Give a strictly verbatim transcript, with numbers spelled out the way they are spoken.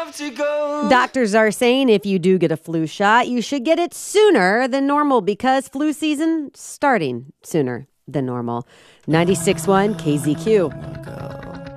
have to go. Doctors are saying if you do get a flu shot, you should get it sooner than normal because flu season starting sooner than normal. ninety-six point one K Z Q.